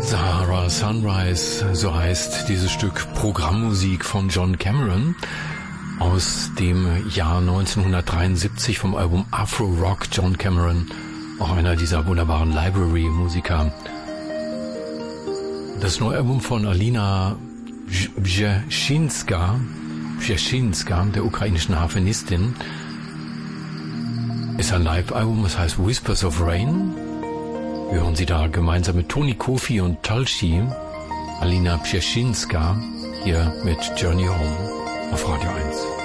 Sahara Sunrise, so heißt dieses Stück Programmmusik von John Cameron aus dem Jahr 1973 vom Album Afro Rock. John Cameron, auch einer dieser wunderbaren Library-Musiker. Das neue Album von Alina Brzezzinska, der ukrainischen Harfenistin, ist ein Live-Album, das heißt Whispers of Rain. Wir hören sie da gemeinsam mit Tony Kofi und Talshi, Alina Brzezcinska, hier mit Journey Home auf Radio 1.